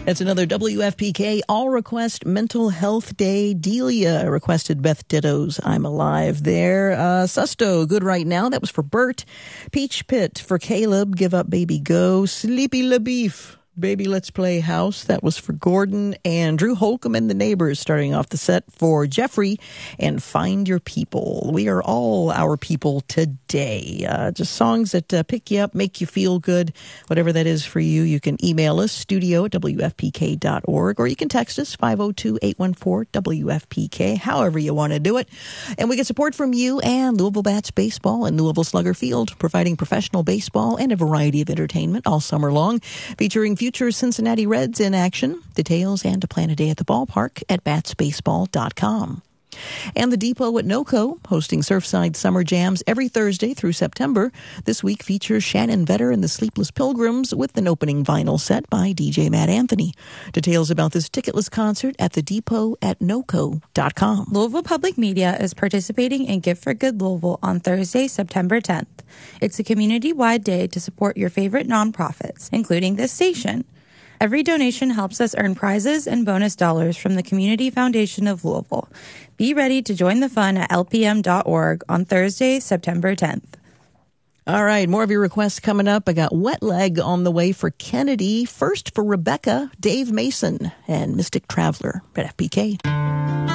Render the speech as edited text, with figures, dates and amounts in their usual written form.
It's another WFPK all-request mental health day. Delia requested Beth Ditto's I'm Alive there. Susto, Good Right Now. That was for Bert. Peach Pit for Caleb. Give Up Baby Go. Sleepy LaBeef. Baby Let's Play House. That was for Gordon. And Drew Holcomb and the Neighbors starting off the set for Jeffrey. And Find Your People. We are all our people today. Just songs that pick you up, make you feel good. Whatever that is for you, you can email us, studio@wfpk.org, or you can text us, 502-814-WFPK, however you want to do it. And we get support from you and Louisville Bats Baseball and Louisville Slugger Field, providing professional baseball and a variety of entertainment all summer long, featuring future Cincinnati Reds in action. Details and to plan a day at the ballpark at batsbaseball.com. And the Depot at NOCO, hosting Surfside Summer Jams every Thursday through September. This week features Shannon Vetter and the Sleepless Pilgrims with an opening vinyl set by DJ Matt Anthony. Details about this ticketless concert at thedepot@noco.com. Louisville Public Media is participating in Gift for Good Louisville on Thursday, September 10th. It's a community-wide day to support your favorite nonprofits, including this station. Every donation helps us earn prizes and bonus dollars from the Community Foundation of Louisville. Be ready to join the fun at lpm.org on Thursday, September 10th. All right, more of your requests coming up. I got Wet Leg on the way for Kennedy. First for Rebecca, Dave Mason, and Mystic Traveler at FPK.